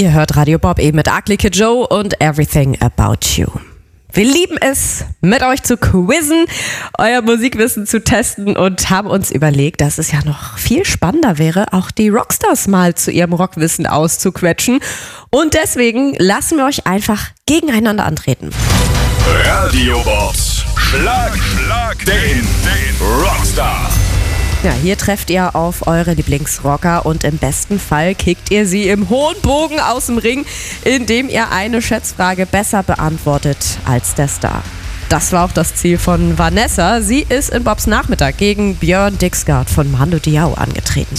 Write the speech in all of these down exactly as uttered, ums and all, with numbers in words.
Ihr hört Radio Bob eben mit Ugly Kid Joe und Everything About You. Wir lieben es, mit euch zu quizzen, euer Musikwissen zu testen und haben uns überlegt, dass es ja noch viel spannender wäre, auch die Rockstars mal zu ihrem Rockwissen auszuquetschen. Und deswegen lassen wir euch einfach gegeneinander antreten. Radio Bobs Schlag, Schlag den, den Rockstar. Ja, hier trefft ihr auf eure Lieblingsrocker und im besten Fall kickt ihr sie im hohen Bogen aus dem Ring, indem ihr eine Schätzfrage besser beantwortet als der Star. Das war auch das Ziel von Vanessa. Sie ist in Bobs Nachmittag gegen Björn Dixgard von Mando Diao angetreten.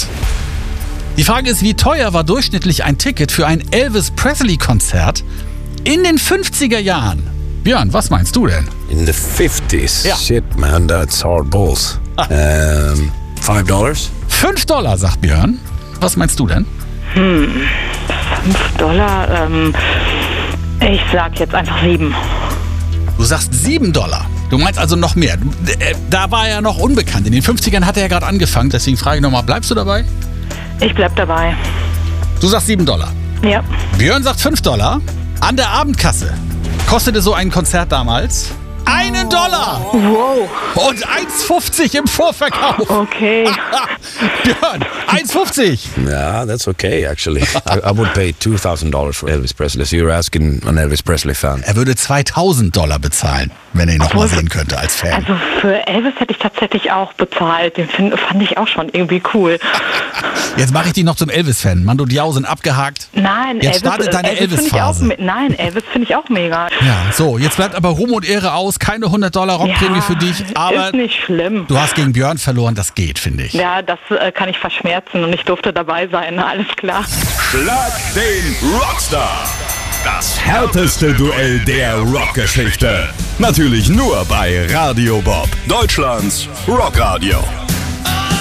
Die Frage ist, wie teuer war durchschnittlich ein Ticket für ein Elvis Presley-Konzert in den fünfziger Jahren? Björn, was meinst du denn? In the fifties? Ja. Shit, man, that's hard balls. Um, five dollars? Fünf Dollar, sagt Björn. Was meinst du denn? Hm, fünf Dollar, ähm, ich sag jetzt einfach sieben. Du sagst sieben Dollar. Du meinst also noch mehr. Äh, Da war er noch unbekannt. In den fünfzigern hat er ja gerade angefangen. Deswegen frage ich nochmal, bleibst du dabei? Ich bleib dabei. Du sagst sieben Dollar. Ja. Björn sagt fünf Dollar. An der Abendkasse kostete so ein Konzert damals einen Dollar. Wow. Und eins fünfzig im Vorverkauf. Okay. Björn, eins fünfzig. Yeah, that's okay, actually. I, I would pay two thousand dollars for Elvis Presley. So you're asking an Elvis Presley fan. Er würde zweitausend Dollar bezahlen, wenn er ihn noch mal sehen könnte als Fan. Also für Elvis hätte ich tatsächlich auch bezahlt. Den find, fand ich auch schon irgendwie cool. Jetzt mache ich dich noch zum Elvis-Fan. Mando Diao sind abgehakt. Nein, Jetzt Elvis, startet deine Elvis finde ich auch Elvis-Phase. me- Nein, Elvis finde ich auch mega. Ja, so, jetzt bleibt aber Ruhm und Ehre aus. Keine hundert Dollar Rockprämie für dich. Aber ist nicht schlimm. du hast gegen Björn verloren. Das geht, finde ich. Ja, das äh, kann ich verschmerzen und ich durfte dabei sein. Alles klar. Schlag den Rockstar. Das härteste Duell der Rockgeschichte. Natürlich nur bei Radio Bob, Deutschlands Rockradio.